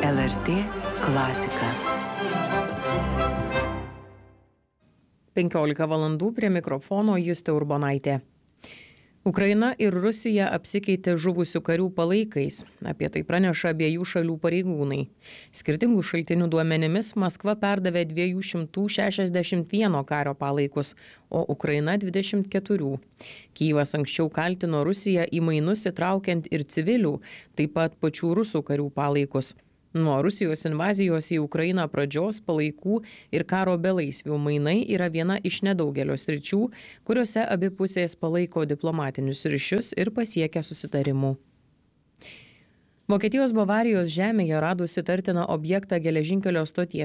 LRT klasika. 15 valandų prie mikrofono Justė Urbonaitė. Ukraina ir Rusija apsikeitė žuvusių karių palaikais. Apie tai praneša abiejų šalių pareigūnai. Skirtingų šaltinių duomenimis Maskva perdavė 261 kario palaikus, o Ukraina 24. Kyjivas anksčiau kaltino Rusiją į mainus įtraukiant ir civilių, taip pat pačių rusų karių palaikus. Nuo Rusijos invazijos į Ukrainą pradžios palaikų ir karo belaisvių mainai yra viena iš nedaugelio sričių, kuriuose abi pusės palaiko diplomatinius ryšius ir pasiekia susitarimų. Vokietijos Bavarijos žemėje radus įtartiną objektą geležinkelio stoties